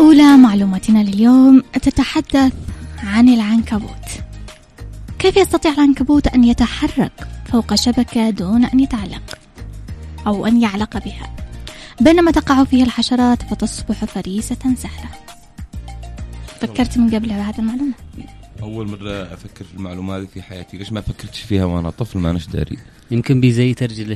أولى معلوماتنا لليوم تتحدث عن العنكبوت. كيف يستطيع العنكبوت أن يتحرك فوق شبكة دون أن يتعلق أو أن يعلق بها، بينما تقع فيها الحشرات فتصبح فريسة سهلة؟ فكرت من قبل هذا المعلومة؟ أول مرة أفكر في المعلومة هذه في حياتي. ليش ما فكرتش فيها وأنا طفل؟ ما نش داري. يمكن بيزيت رجله.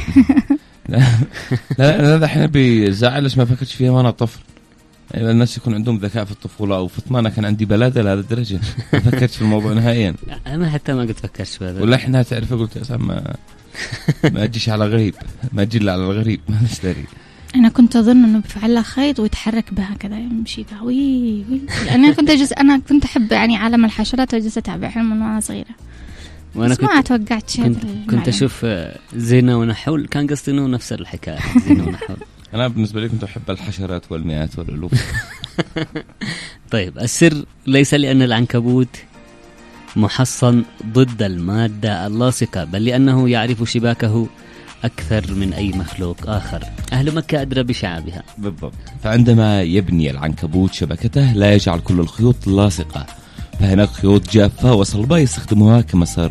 لا الحين بيزعل ليش ما فكرتش فيها وأنا طفل. يعني الناس يكون عندهم ذكاء في الطفولة أو في طمانة، كان عندي بلادة لهذا الدرجة ما فكرتش في الموضوع نهائيا. أنا حتى ما قد فكرت في هذا. ولا إحنا تعرف قلت يا سام ما أجيش على غريب، ما أجي على الغريب، ما نش داري. أنا كنت أظن إنه بفعل له خيط ويتحرك بها كذا، يمشي بها وي. أنا كنت أحب يعني عالم الحشرات وجلست أتابعها من وأنا صغيرة. وأنا ما أتوقعت شيء. كنت أشوف زينة ونحول، كان قصدي إنه نفس الحكاية زينة ونحول. أنا بالنسبة لي كنت أحب الحشرات والمئات والألوف. طيب، السر ليس لأن العنكبوت محصن ضد المادة اللاصقة، بل لأنه يعرف شباكه أكثر من أي مخلوق آخر. أهل مكة أدرى بشعابها. بالضبط. فعندما يبني العنكبوت شبكته لا يجعل كل الخيوط لاصقة، فهناك خيوط جافة وصلبة يستخدموها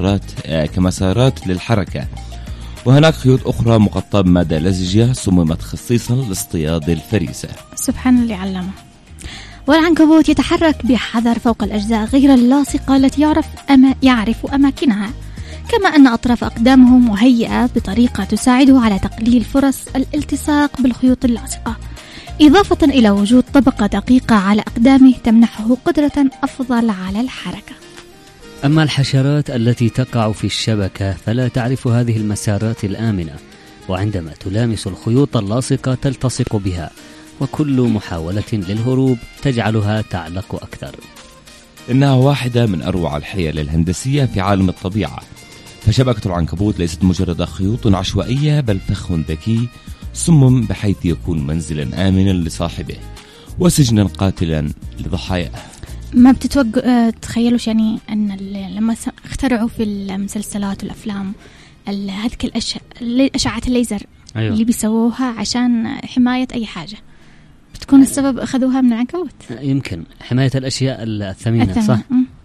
كمسارات للحركة، وهناك خيوط أخرى مغطاة بمادة لزجة صممت خصيصا لاصطياد الفريسة. سبحان اللي علمه. والعنكبوت يتحرك بحذر فوق الأجزاء غير اللاصقة التي يعرف أماكنها، كما أن أطراف أقدامه مهيئة بطريقة تساعده على تقليل فرص الالتصاق بالخيوط اللاصقة، إضافة إلى وجود طبقة دقيقة على أقدامه تمنحه قدرة أفضل على الحركة. أما الحشرات التي تقع في الشبكة فلا تعرف هذه المسارات الآمنة، وعندما تلامس الخيوط اللاصقة تلتصق بها، وكل محاولة للهروب تجعلها تعلق أكثر. إنها واحدة من أروع الحيل الهندسية في عالم الطبيعة، فشبكة العنكبوت ليست مجرد خيوط عشوائية، بل فخ ذكي صمم بحيث يكون منزلا آمنا لصاحبه وسجنا قاتلا لضحاياه. ما تخيلوش يعني أن لما اخترعوا في المسلسلات والأفلام هذه الأشياء، أشعة الليزر، أيوة، اللي بيسووها عشان حماية أي حاجة، بتكون السبب أخذوها من العنكبوت. يمكن حماية الأشياء الثمينة. صح.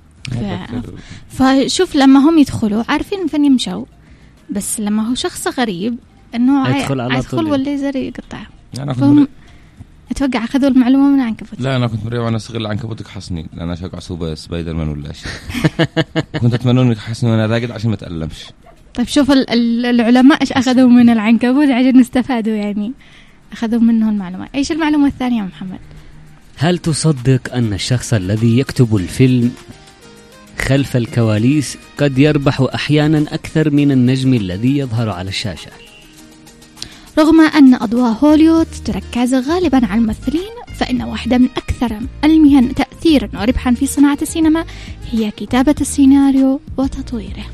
فشوف لما هم يدخلوا عارفين فين يمشوا، بس لما هو شخص غريب إنه يدخل والليزر يقطعه. فهم أتوقع أخذوا المعلومة من العنكبوت. لا، أنا كنت مريض وأنا صغير العنكبوت يحصني، لأن أنا شاك عصوبة سبايدر مان ولا شيء. كنت أتمنى إنه يحصني وأنا راقد عشان ما أتألمش. طيب شوف العلماء إيش أخذوا من العنكبوت عشان نستفادوا، يعني أخذوا منه المعلومات. إيش المعلومة الثانية يا محمد؟ هل تصدق أن الشخص الذي يكتب الفيلم خلف الكواليس قد يربح أحيانا أكثر من النجم الذي يظهر على الشاشة؟ رغم أن أضواء هوليوود تركز غالبا على الممثلين، فإن واحدة من أكثر المهن تأثيرا وربحا في صناعة السينما هي كتابة السيناريو وتطويره.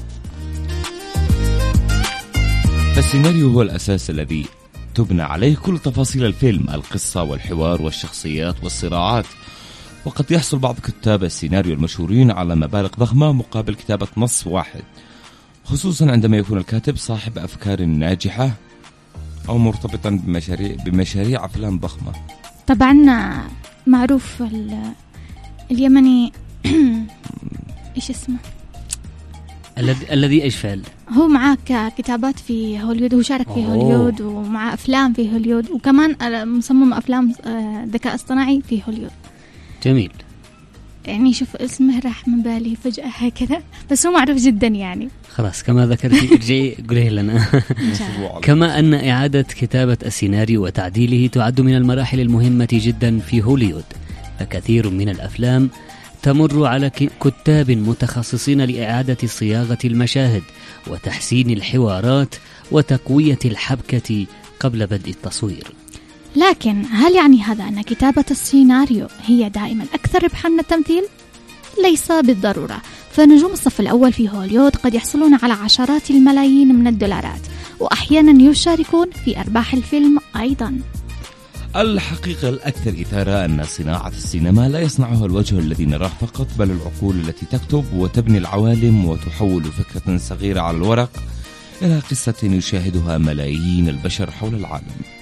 فالسيناريو هو الأساس الذي تبنى عليه كل تفاصيل الفيلم، القصة والحوار والشخصيات والصراعات. وقد يحصل بعض كتاب السيناريو المشهورين على مبالغ ضخمة مقابل كتابة نص واحد، خصوصا عندما يكون الكاتب صاحب أفكار ناجحة أو مرتبطا بمشاريع أفلام ضخمة. طبعا معروف اليمني إيش اسمه الذي إيش فعل؟ هو معاه كتابات في هوليوود، هو شارك في هوليوود ومع أفلام في هوليوود، وكمان مصمم أفلام ذكاء اصطناعي في هوليوود. جميل. يعني شوف اسمه راح من بالي فجأة هكذا، بس هو معروف جدا يعني. خلاص كما ذكرتي ارجعي قوليه لنا. كما أن إعادة كتابة السيناريو وتعديله تعد من المراحل المهمة جدا في هوليوود، فكثير من الأفلام تمر على كتاب متخصصين لإعادة صياغة المشاهد وتحسين الحوارات وتقوية الحبكة قبل بدء التصوير. لكن هل يعني هذا أن كتابة السيناريو هي دائما أكثر ربحا من التمثيل؟ ليس بالضرورة، فنجوم الصف الأول في هوليوود قد يحصلون على عشرات الملايين من الدولارات، وأحيانا يشاركون في أرباح الفيلم أيضا. الحقيقة الأكثر إثارة أن صناعة السينما لا يصنعها الوجه الذي نراه فقط، بل العقول التي تكتب وتبني العوالم وتحول فكرة صغيرة على الورق إلى قصة يشاهدها ملايين البشر حول العالم.